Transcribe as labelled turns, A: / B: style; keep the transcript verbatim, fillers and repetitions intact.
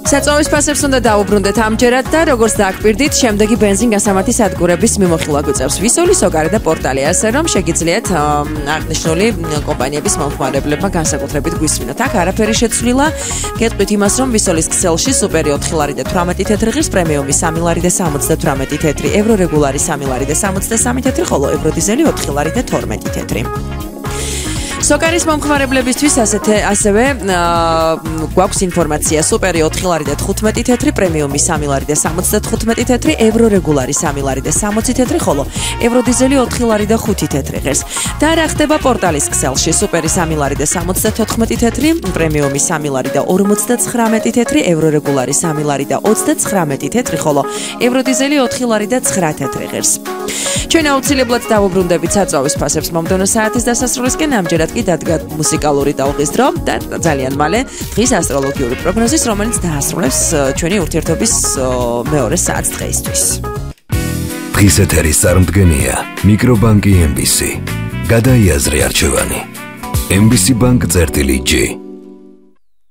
A: საწვავის ფასებს უნდა დაუბრუნდეთ ამჯერად და როგორც დააგპირდით, შემდეგი ბენზინ-გასამართი სადგურების მიმოხილვა გვიწევს ვისოლი, სოგარე და პორტალი, ასე რომ შეგიძლიათ აღნიშნული კომპანიების მომხმარებლებმა განსაკუთრებით გვისმინოთ. აქ არაფერი შეცვლილა. გეტყვით იმას, რომ ვისოლის ქსელში სუპერი ოთხი ლარი და თვრამეტი თეთრი ღირს, პრემიუმი სამი ლარი და სამოცდათვრამეტი თეთრი, ევრო რეგულარი სამი ლარი და სამოცდასამი თეთრი, ხოლო ევრო დიზელი ოთხი ლარი და თორმეტი თეთრი. სოკარის მომხმარებლებისთვის ასეთე ასევე გვაქვს ინფორმაცია სუპერი ოთხი ლარი და თხუთმეტი თეთრი, პრემიუმი სამი ლარი და სამოცდათხუთმეტი თეთრი, ევრო რეგულარი სამი ლარი და სამოცი თეთრი, ხოლო ევრო დიზელი ოთხი ლარი და ხუთი თეთრი ღირს. და რა ხდება პორტალის ქსელში? სუპერი სამი ლარი და სამოცდათოთხმეტი თეთრი, პრემიუმი სამი ლარი და ორმოცდაცხრამეტი თეთრი, ევრო რეგულარი სამი ლარი და ოცდაცხრამეტი თეთრი, ხოლო ევრო დიზელი ოთხი ლარი და ცხრა თეთრი ღირს. ჩვენ აუცილებლად დავუბრუნდებით საწვავის ფასებს მომდევნო საათის დასასრულისკენ, ამჯერად კი დადგა მუსიკალური ტალღის დრო და ძალიან მალე დღის ასტროლოგიური პროგნოზის, რომელიც დაასრულებს ჩვენი ურთიერთობის მეორე საათს დღეისთვის.
B: დღის ეთერის წარმდგენია მიკრობანკი ემ ბი სი. გადაიაზრე არჩევანი. ემ ბი სი ბანკ წერტილი ჯი.